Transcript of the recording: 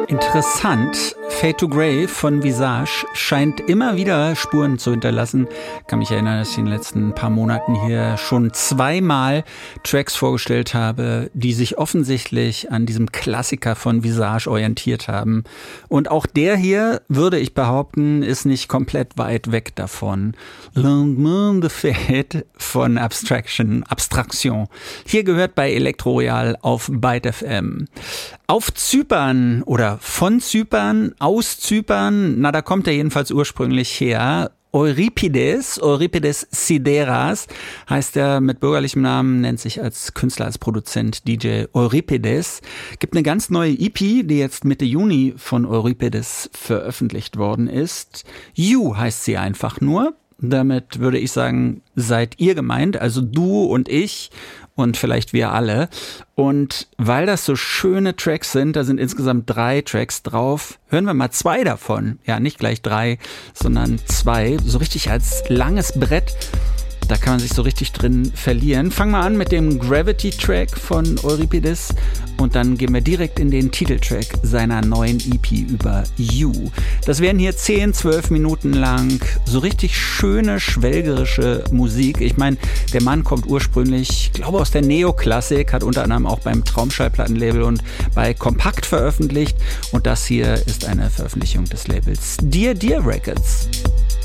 Interessant. Fade to Grey von Visage scheint immer wieder Spuren zu hinterlassen. Ich kann mich erinnern, dass ich in den letzten paar Monaten hier schon zweimal Tracks vorgestellt habe, die sich offensichtlich an diesem Klassiker von Visage orientiert haben. Und auch der hier, würde ich behaupten, ist nicht komplett weit weg davon. Lendemain de Fade von Abstraction. Hier gehört bei Elektro Royal auf Byte FM. Auf Zypern oder von Zypern, aus Zypern, na da kommt er jedenfalls ursprünglich her. Euripides Sideras heißt er mit bürgerlichem Namen, nennt sich als Künstler, als Produzent DJ Euripides. Gibt eine ganz neue EP, die jetzt Mitte Juni von Euripides veröffentlicht worden ist. You heißt sie einfach nur. Damit würde ich sagen, seid ihr gemeint, also du und ich und vielleicht wir alle. Und weil das so schöne Tracks sind, da sind insgesamt 3 Tracks drauf, hören wir mal 2 davon. Ja, nicht gleich 3, sondern 2, so richtig als langes Brett. Da kann man sich so richtig drin verlieren. Fangen wir an mit dem Gravity-Track von Euripides und dann gehen wir direkt in den Titeltrack seiner neuen EP über You. Das werden hier 10, 12 Minuten lang so richtig schöne, schwelgerische Musik. Ich meine, der Mann kommt ursprünglich, ich glaube, aus der Neoklassik, hat unter anderem auch beim Traumschallplattenlabel und bei Kompakt veröffentlicht. Und das hier ist eine Veröffentlichung des Labels Dear Dear Records.